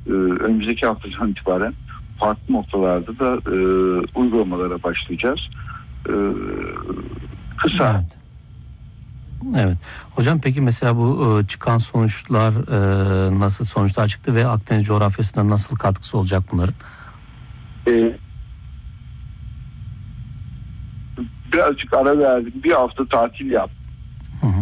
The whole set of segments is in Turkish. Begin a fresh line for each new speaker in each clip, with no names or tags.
önümüzdeki haftadan itibaren farklı noktalarda da uygulamalara başlayacağız. Kısa.
Evet. Evet. Hocam peki mesela bu çıkan sonuçlar nasıl sonuçlar çıktı ve Akdeniz coğrafyasına nasıl katkısı olacak bunların?
Birazcık ara verdim. Bir hafta tatil yaptım.
Hı hı.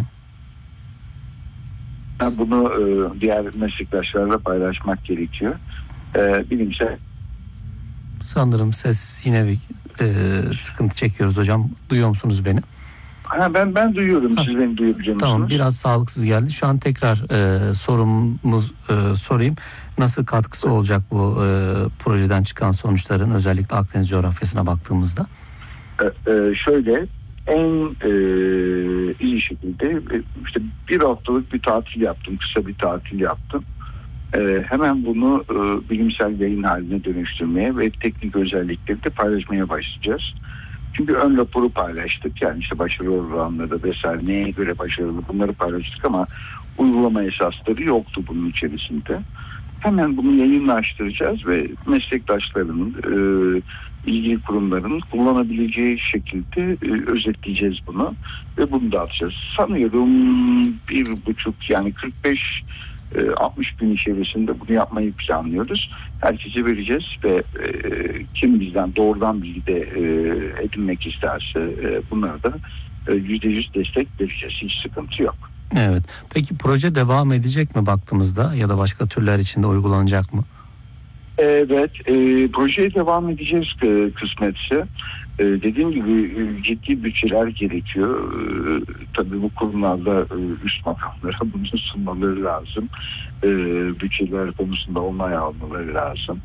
Bunu diğer meslektaşlarla paylaşmak gerekiyor. Bilimsel.
Sanırım ses yine bir sıkıntı çekiyoruz hocam. Duyuyor musunuz beni?
Ben duyuyorum. Siz beni duyabiliyor musunuz?
Tamam, biraz sağlıksız geldi. Şu an tekrar sorayım. Nasıl katkısı olacak bu projeden çıkan sonuçların özellikle Akdeniz coğrafyasına baktığımızda?
Şöyle en iyi şekilde işte bir haftalık bir tatil yaptım. Kısa bir tatil yaptım. Hemen bunu bilimsel yayın haline dönüştürmeye ve teknik özellikleri de paylaşmaya başlayacağız. Çünkü ön raporu paylaştık. Yani işte başarı oranları vesaire neye göre başarılı bunları paylaştık ama uygulama esasları yoktu bunun içerisinde. Hemen bunu yayınlaştıracağız ve meslektaşların, ilgili kurumların kullanabileceği şekilde özetleyeceğiz bunu ve bunu dağıtacağız. Sanıyorum 1,5 yani 45-60 gün içerisinde bunu yapmayı planlıyoruz. Herkese vereceğiz ve kim bizden doğrudan bilgi de edinmek isterse bunlara da %100 destek vereceğiz. Hiç sıkıntı yok.
Evet. Peki proje devam edecek mi baktığımızda ya da başka türler içinde uygulanacak mı?
Evet, projeye devam edeceğiz kısmetse. Dediğim gibi ciddi bütçeler gerekiyor. Tabii bu kurumlarda üst makamlara bunu sunmaları lazım. Bütçeler konusunda onay almaları lazım.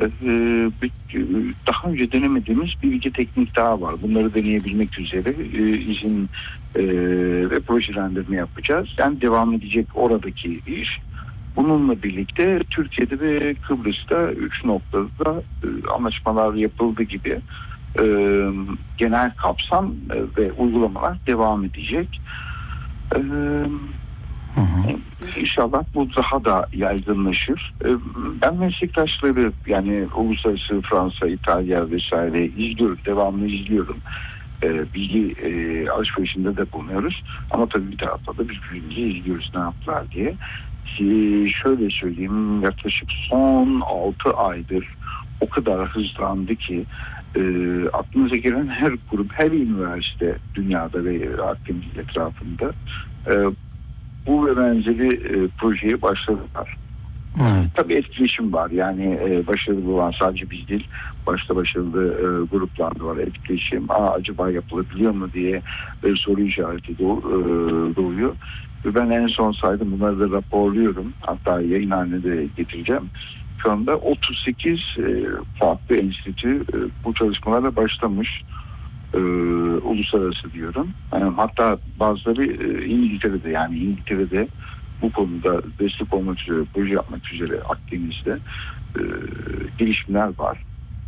Daha önce denemediğimiz bir iki teknik daha var. Bunları deneyebilmek üzere izin ve projelendirme yapacağız. Yani devam edecek oradaki iş. Bununla birlikte Türkiye'de ve Kıbrıs'ta 3 noktada anlaşmalar yapıldı gibi genel kapsam ve uygulamalar devam edecek. İnşallah bu daha da yaygınlaşır. Ben meslektaşları yani uluslararası Fransa, İtalya vesaire izliyorum, devamlı izliyorum. Bilgi alışverişinde de bulunuyoruz. Ama tabii bir tarafta da birbirimizi izliyoruz ne yaptılar diye. Şöyle söyleyeyim, yaklaşık son 6 aydır o kadar hızlandı ki aklınıza gelen her kurum, her üniversite dünyada ve Akdeniz etrafında bu ve benzeri projeye başladılar.
Evet.
Tabii etkileşim var. Yani başarılı olan sadece biz değil, başta başarılı gruplar da var. Etkileşim, acaba yapılabiliyor mu diye soru işareti doğuyor. Ve ben en son saydım, bunları da raporluyorum. Hatta yayın haline de getireceğim. Şu anda 38 farklı enstitü bu çalışmalarla başlamış. Uluslararası diyorum. Hatta bazıları İngiltere'de bu konuda destek olmak üzere, proje yapmak üzere Akdeniz'de girişimler var.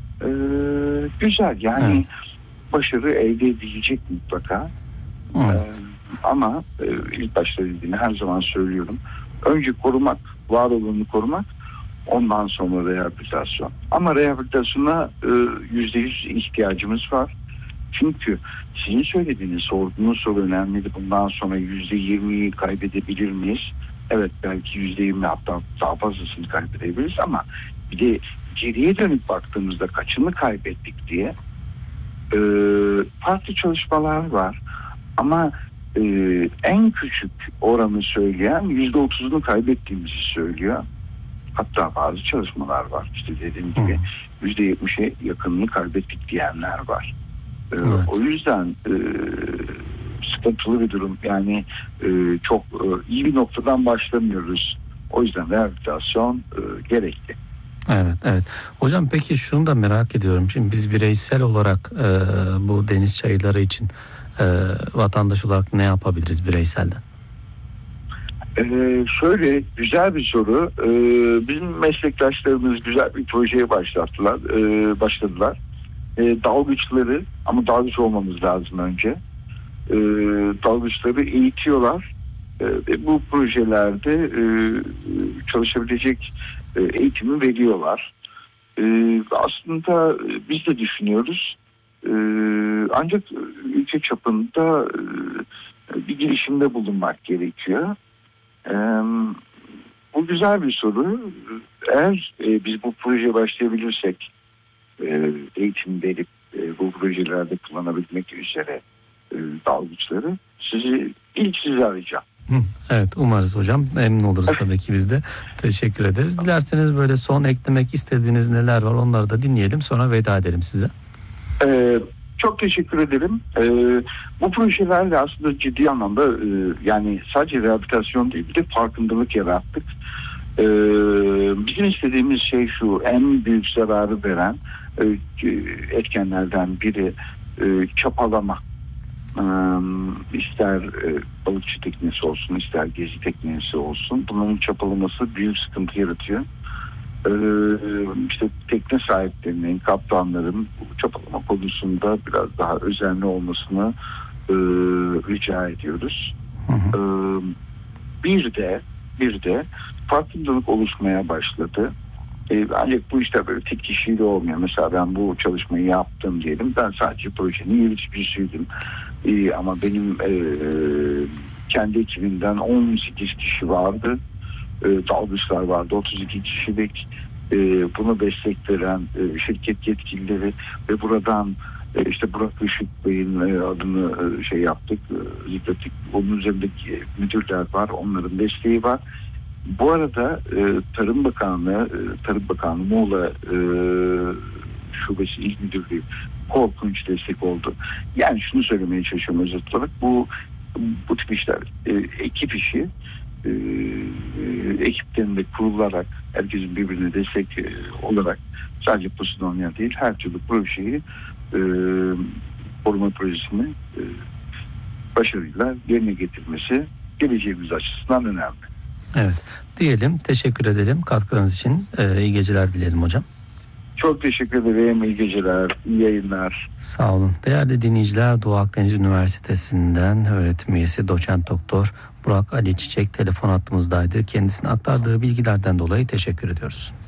Güzel yani evet. Başarı elde edilecek mutlaka. Evet. Ama ilk başta dediğini her zaman söylüyorum. Önce korumak, var olanı korumak, ondan sonra rehabilitasyon. Ama rehabilitasyona %100 ihtiyacımız var. Çünkü sizin söylediğiniz, sorduğunuz soru önemliydi. Bundan sonra %20'yi kaybedebilir miyiz? Evet, belki %20 hatta daha fazlasını kaybedebiliriz ama bir de geriye dönüp baktığımızda kaçını kaybettik diye farklı çalışmalar var. Ama en küçük oranı söyleyen %30'unu kaybettiğimizi söylüyor. Hatta bazı çalışmalar var. İşte dediğim gibi %70'e yakınını kaybettik diyenler var. Evet. O yüzden sıkıntılı bir durum. Yani çok iyi bir noktadan başlamıyoruz. O yüzden rehabilitasyon gerekli.
Evet. Hocam peki şunu da merak ediyorum. Şimdi biz bireysel olarak bu deniz çayırları için vatandaş olarak ne yapabiliriz bireyselden?
Şöyle güzel bir soru. Bizim meslektaşlarımız güzel bir projeye başladılar. Dalgıçları, ama dalgıç olmamız lazım önce. Dalgıçları eğitiyorlar ve bu projelerde çalışabilecek eğitimi veriyorlar. Aslında biz de düşünüyoruz. Ancak ülke çapında bir girişimde bulunmak gerekiyor. Bu güzel bir soru. Eğer biz bu projeye başlayabilirsek eğitim verip bu projelerde kullanabilmek üzere dalgıçları ilk sizi arayacağım.
Evet, umarız hocam. Memnun oluruz tabii ki biz de. Teşekkür ederiz. Dilerseniz böyle son eklemek istediğiniz neler var onları da dinleyelim, sonra veda edelim size.
Çok teşekkür ederim. Bu projelerle aslında ciddi anlamda yani sadece rehabilitasyon değil, bir de farkındalık yarattık. Bizim istediğimiz şey şu: en büyük zararı veren etkenlerden biri çapalama. İster balıkçı teknesi olsun, ister gezi teknesi olsun, bunun çapalaması büyük sıkıntı yaratıyor. İşte tekne sahiplerinin, kaptanların bu çapalama konusunda biraz daha özenli olmasını rica ediyoruz. Bir de farkındalık oluşmaya başladı. Ancak bu işte böyle tek kişiyle olmuyor. Mesela ben bu çalışmayı yaptım diyelim. Ben sadece projenin yöneticisiydim. Ama benim kendi ekibimden 18 kişi vardı. Dalgıçlar vardı, 32 kişilik. Bunu destek veren şirket yetkilileri ve buradan işte Burak Işık Bey'in adını yaptık, zikrettik. Onun üzerindeki müdürler var, onların desteği var. Bu arada Tarım Bakanlığı Muğla Şubesi İl Müdürlüğü korkunç destek oldu. Yani şunu söylemeye çalışıyorum özet olarak: bu tip işler ekip işi, ekiplerinde kurularak, herkesin birbirine destek olarak, sadece Posidonia değil, her türlü projeyi, koruma projesini başarıyla yerine getirmesi geleceğimiz açısından önemli.
Evet, diyelim, teşekkür edelim katkılarınız için. İyi geceler dilerim hocam.
Çok teşekkür ederim. İyi geceler, iyi yayınlar.
Sağ olun. Değerli dinleyiciler, Doğu Akdeniz Üniversitesi'nden öğretim üyesi doçent doktor Burak Ali Çiçek telefon hattımızdaydı. Kendisine aktardığı bilgilerden dolayı teşekkür ediyoruz.